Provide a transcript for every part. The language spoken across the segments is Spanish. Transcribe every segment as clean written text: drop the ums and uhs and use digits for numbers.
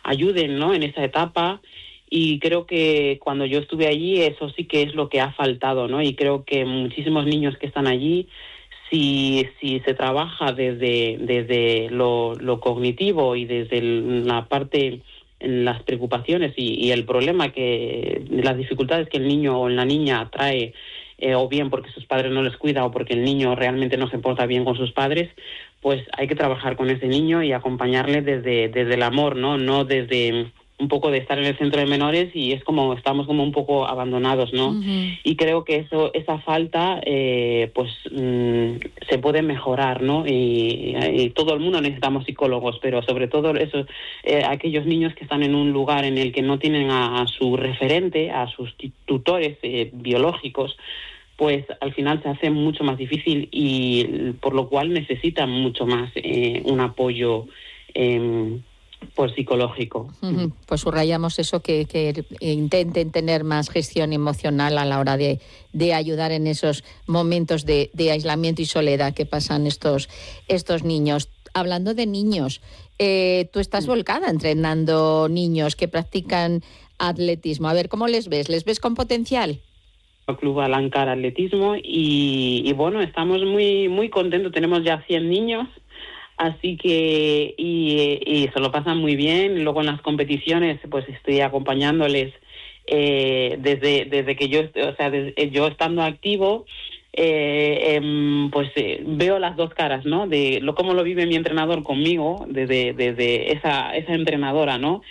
ayuden, ¿no?, en esa etapa. Y creo que cuando yo estuve allí, eso sí que es lo que ha faltado, ¿no? Y creo que muchísimos niños que están allí, si se trabaja desde lo cognitivo y desde la parte, las preocupaciones y el problema, que las dificultades que el niño o la niña trae, o bien porque sus padres no les cuidan o porque el niño realmente no se porta bien con sus padres, pues hay que trabajar con ese niño y acompañarle desde el amor, ¿no? No desde un poco de estar en el centro de menores y es como estamos como un poco abandonados, ¿no? Ujú. Y creo que esa falta, se puede mejorar, ¿no? Y todo el mundo necesitamos psicólogos, pero sobre todo eso, aquellos niños que están en un lugar en el que no tienen a su referente, a sus tutores biológicos, pues al final se hace mucho más difícil y por lo cual necesitan mucho más un apoyo pues psicológico. Ujú. Pues subrayamos eso, que intenten tener más gestión emocional a la hora de ayudar en esos momentos de aislamiento y soledad que pasan estos niños. Hablando de niños, tú estás volcada entrenando niños que practican atletismo. A ver, ¿cómo les ves? ¿Les ves con potencial? Club Alancar Atletismo y bueno, estamos muy contentos, tenemos ya 100 niños, así que y se lo pasan muy bien. Luego en las competiciones pues estoy acompañándoles desde que yo estando activo, veo las dos caras, ¿no? De cómo lo vive mi entrenador conmigo, desde esa entrenadora, ¿no?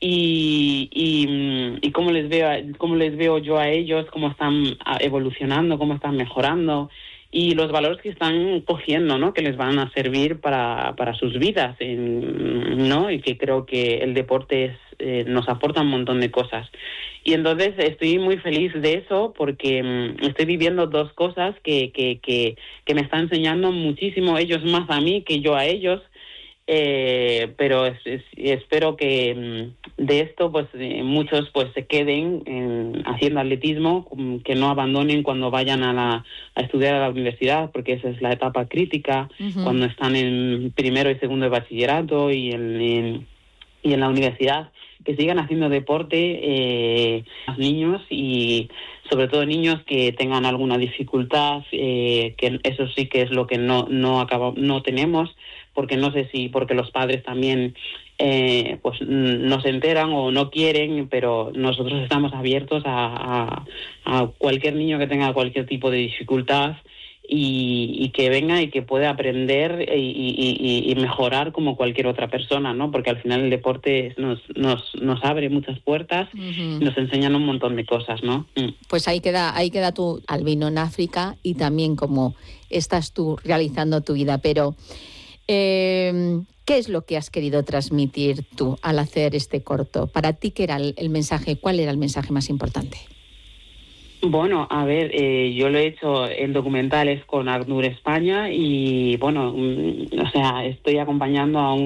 Y cómo les veo yo a ellos, cómo están evolucionando, cómo están mejorando y los valores que están cogiendo, ¿no?, que les van a servir para sus vidas, ¿no? Y que creo que el deporte nos aporta un montón de cosas. Y entonces estoy muy feliz de eso porque estoy viviendo dos cosas que me están enseñando muchísimo, ellos más a mí que yo a ellos. Pero espero que de esto pues muchos pues se queden haciendo atletismo, que no abandonen cuando vayan a estudiar a la universidad, porque esa es la etapa crítica, Ujú. cuando están en primero y segundo de bachillerato y en la universidad, que sigan haciendo deporte los niños, y sobre todo niños que tengan alguna dificultad, que eso sí que es lo que no tenemos, porque no sé si porque los padres también pues no se enteran o no quieren, pero nosotros estamos abiertos a cualquier niño que tenga cualquier tipo de dificultad y que venga y que pueda aprender y mejorar como cualquier otra persona, ¿no? Porque al final el deporte nos abre muchas puertas, Ujú. nos enseñan un montón de cosas, ¿no? Pues ahí queda tu albino en África y también cómo estás tú realizando tu vida. Pero, ¿qué es lo que has querido transmitir tú al hacer este corto? Para ti, ¿qué era el mensaje? ¿Cuál era el mensaje más importante? Bueno, a ver, yo lo he hecho en documentales con ACNUR España y bueno, o sea, estoy acompañando a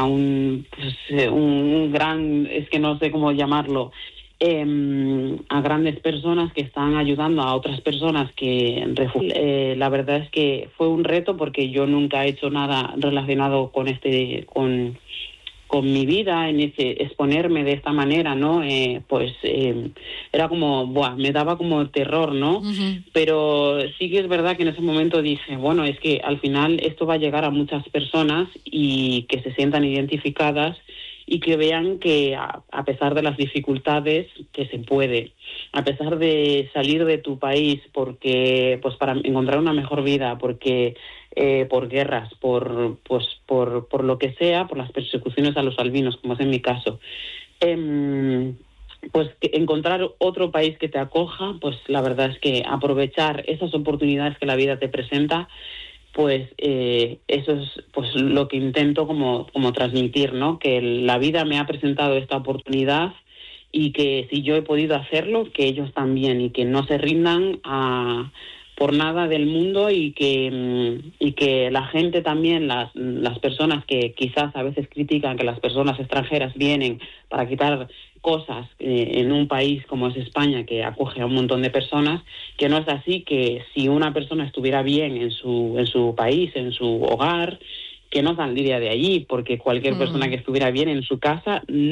un gran, es que no sé cómo llamarlo, a grandes personas que están ayudando a otras personas que la verdad es que fue un reto porque yo nunca he hecho nada relacionado con mi vida, en ese exponerme de esta manera, ¿no? Era como, me daba como terror, ¿no? Uh-huh. Pero sí que es verdad que en ese momento dije, bueno, es que al final esto va a llegar a muchas personas y que se sientan identificadas y que vean que a pesar de las dificultades, que se puede, a pesar de salir de tu país porque pues para encontrar una mejor vida, porque por guerras, por lo que sea, por las persecuciones a los albinos, como es en mi caso, pues que encontrar otro país que te acoja, pues la verdad es que aprovechar esas oportunidades que la vida te presenta, pues eso es pues lo que intento como transmitir, ¿no? Que la vida me ha presentado esta oportunidad y que si yo he podido hacerlo, que ellos también, y que no se rindan por nada del mundo, y que la gente también, las personas que quizás a veces critican que las personas extranjeras vienen para quitar cosas en un país como es España, que acoge a un montón de personas, que no es así, que si una persona estuviera bien en su país, en su hogar, que no saldría de allí, porque cualquier persona que estuviera bien en su casa